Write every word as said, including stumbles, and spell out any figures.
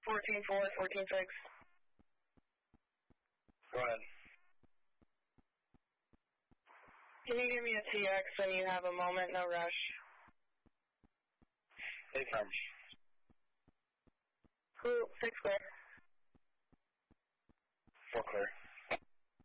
fourteen four, fourteen six. Go ahead. Can you give me a T X when you have a moment? No rush. Affirm. Group, six clear. Four clear.